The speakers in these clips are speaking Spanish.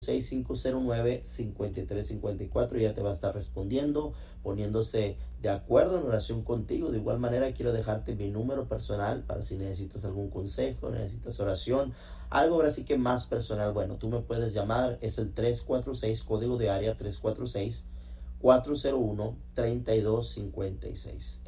6509-5354, ya te va a estar respondiendo, poniéndose de acuerdo en oración contigo. De igual manera quiero dejarte mi número personal para si necesitas algún consejo, necesitas oración, algo ahora sí que más personal. Bueno, tú me puedes llamar, es el 346, código de área 346-401-3256.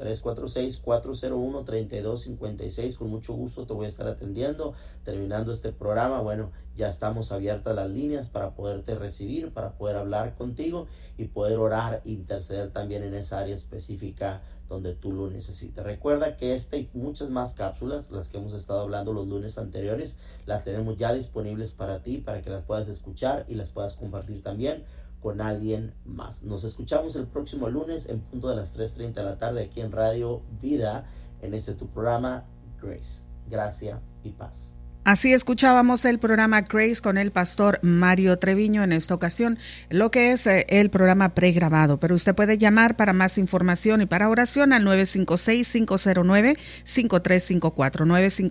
346-401-3256. Con mucho gusto te voy a estar atendiendo. Terminando este programa, bueno, ya estamos abiertas las líneas para poderte recibir, para poder hablar contigo y poder orar, interceder también en esa área específica donde tú lo necesites. Recuerda que esta y muchas más cápsulas, las que hemos estado hablando los lunes anteriores, las tenemos ya disponibles para ti, para que las puedas escuchar y las puedas compartir también con alguien más. Nos escuchamos el próximo lunes en punto de las 3:30 de la tarde aquí en Radio Vida, en este tu programa Grace. Gracia y paz. Así escuchábamos el programa Grace con el pastor Mario Treviño, en esta ocasión lo que es el programa pregrabado, pero usted puede llamar para más información y para oración al 956-509-5354,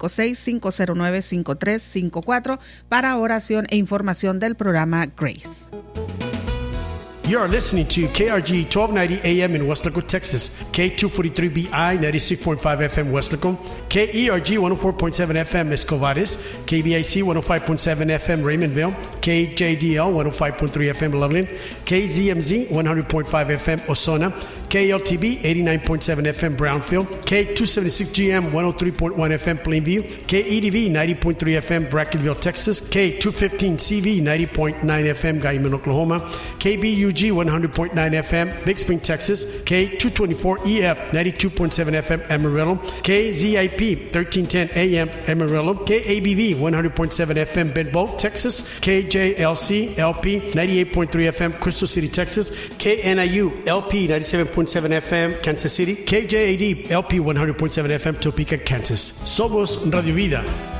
956-509-5354 para oración e información del programa Grace. You are listening to KRG 1290 AM in Westlaco, Texas, K243BI 96.5 FM Westlaco, KERG 104.7 FM Escovares, KBIC 105.7 FM Raymondville, KJDL 105.3 FM Loveland, KZMZ 100.5 FM Osona, KLTB 89.7 FM Brownfield, K276GM 103.1 FM Plainview, KEDV 90.3 FM Brackenville, Texas, K215CV 90.9 FM Guyman, Oklahoma, KBUG 100.9 FM Big Spring, Texas, K224EF 92.7 FM Amarillo, KZIP 1310 AM Amarillo, KABV 100.7 FM Benbow, Texas, KJLC LP 98.3 FM Crystal City, Texas, KNIU LP 97.7 FM Kansas City, KJAD LP 100.7 FM Topeka, Kansas. Somos Radio Vida.